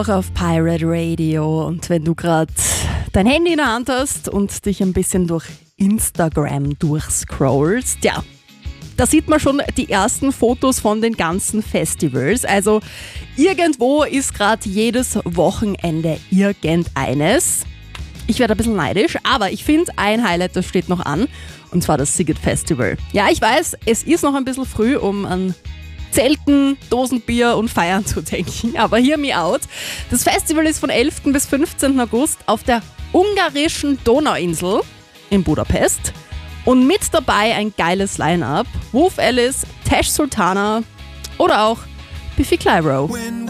Auch auf Pirate Radio. Und wenn du gerade dein Handy in der Hand hast und dich ein bisschen durch Instagram durchscrollst, ja, da sieht man schon die ersten Fotos von den ganzen Festivals. Also irgendwo ist gerade jedes Wochenende irgendeines. Ich werde ein bisschen neidisch, aber ich finde, ein Highlight, das steht noch an, und zwar das Sziget Festival. Ja, ich weiß, es ist noch ein bisschen früh, um an Zelten, Dosenbier und Feiern zu denken, aber hear me out. Das Festival ist von 11. bis 15. August auf der ungarischen Donauinsel in Budapest. Und mit dabei ein geiles Line-Up. Wolf Alice, Tash Sultana oder auch Biffy Clyro.